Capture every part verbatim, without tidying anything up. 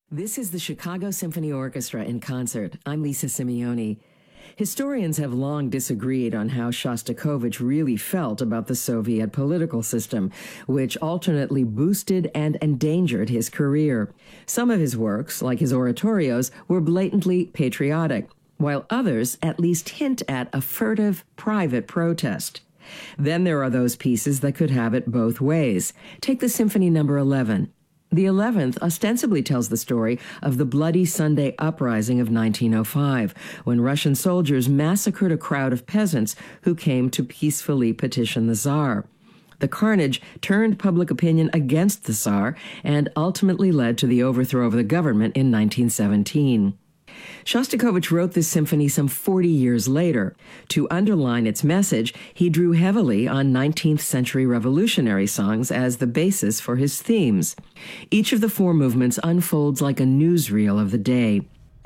This is the Chicago Symphony Orchestra in concert. I'm Lisa Simeoni. Historians have long disagreed on how Shostakovich really felt about the Soviet political system, which alternately boosted and endangered his career. Some of his works, like his oratorios, were blatantly patriotic, while others at least hint at a furtive, private protest. Then there are those pieces that could have it both ways. Take the Symphony Number eleven. The eleventh ostensibly tells the story of the Bloody Sunday uprising of nineteen oh five, when Russian soldiers massacred a crowd of peasants who came to peacefully petition the Tsar. The carnage turned public opinion against the Tsar and ultimately led to the overthrow of the government in nineteen seventeen. Shostakovich wrote this symphony some forty years later. To underline its message, he drew heavily on nineteenth century revolutionary songs as the basis for his themes. Each of the four movements unfolds like a newsreel of the day.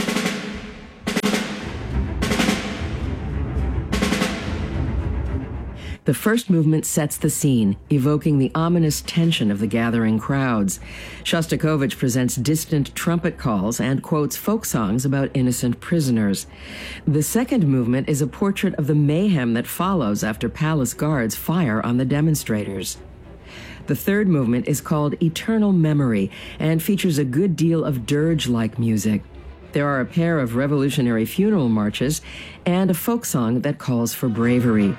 The first movement sets the scene, evoking the ominous tension of the gathering crowds. Shostakovich presents distant trumpet calls and quotes folk songs about innocent prisoners. The second movement is a portrait of the mayhem that follows after palace guards fire on the demonstrators. The third movement is called Eternal Memory and features a good deal of dirge-like music. There are a pair of revolutionary funeral marches and a folk song that calls for bravery.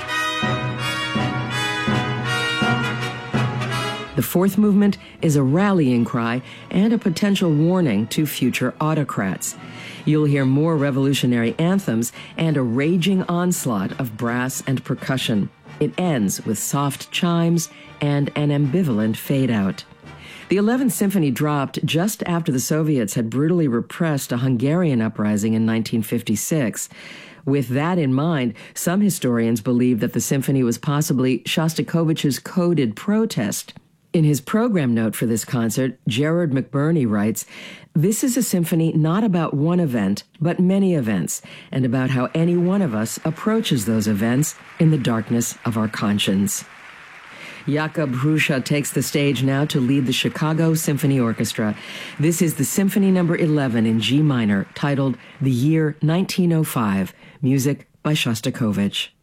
The fourth movement is a rallying cry and a potential warning to future autocrats. You'll hear more revolutionary anthems and a raging onslaught of brass and percussion. It ends with soft chimes and an ambivalent fade-out. The eleventh Symphony dropped just after the Soviets had brutally repressed a Hungarian uprising in nineteen fifty-six. With that in mind, some historians believe that the symphony was possibly Shostakovich's coded protest. In his program note for this concert, Gerard McBurney writes, "This is a symphony not about one event, but many events, and about how any one of us approaches those events in the darkness of our conscience." Jakub Hrusza takes the stage now to lead the Chicago Symphony Orchestra. This is the Symphony Number eleven in G minor, titled The Year nineteen oh five, music by Shostakovich.